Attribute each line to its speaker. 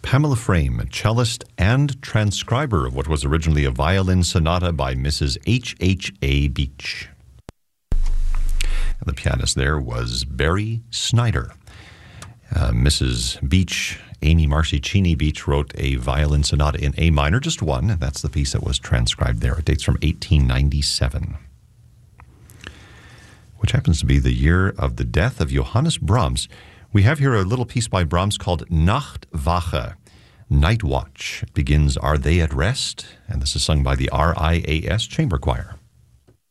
Speaker 1: Pamela Frame, cellist and transcriber of what was originally a violin sonata by Mrs. H.H.A. Beach. And the pianist there was Barry Snyder. Mrs. Beach, Amy Marcicini Beach, wrote a violin sonata in A minor, just one, and that's the piece that was transcribed there. It dates from 1897, which happens to be the year of the death of Johannes Brahms. We have here a little piece by Brahms called Nachtwache, Night Watch. It begins, Are They at Rest? And this is sung by the RIAS Chamber Choir.